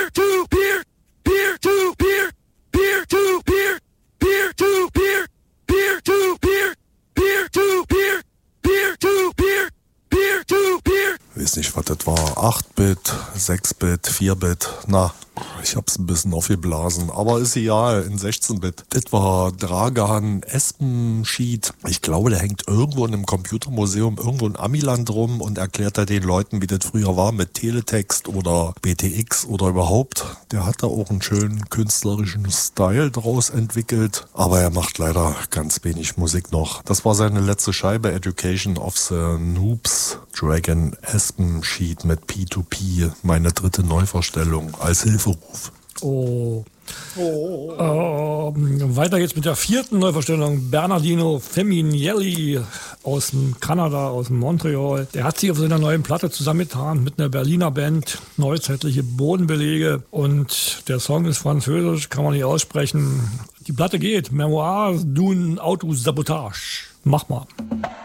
to beer, beer to beer, beer to beer, beer to beer, beer to beer, beer to beer, beer to beer, beer to beer. Weiß nicht, was das war. 8-Bit, 6-Bit, 4-Bit. Na, ich hab's ein bisschen aufgeblasen. Aber ist egal, in 16-Bit. Das war Dragan Espenschied. Ich glaube, der hängt irgendwo in einem Computermuseum, irgendwo in Amiland rum und erklärt da den Leuten, wie das früher war mit Teletext oder BTX oder überhaupt. Der hat da auch einen schönen künstlerischen Style draus entwickelt. Aber er macht leider ganz wenig Musik noch. Das war seine letzte Scheibe, Education of the Noobs. Dragan Espenschied mit P2P. Meine dritte Neuvorstellung als Hilferuf. Weiter geht's mit der 4. Neuvorstellung. Bernardino Feminielli aus dem Kanada, aus dem Montreal. Der hat sich auf seiner neuen Platte zusammengetan mit einer Berliner Band, neuzeitliche Bodenbelege. Und der Song ist französisch, kann man nicht aussprechen. Die Platte geht. Memoirs d'une Autosabotage. Mach mal.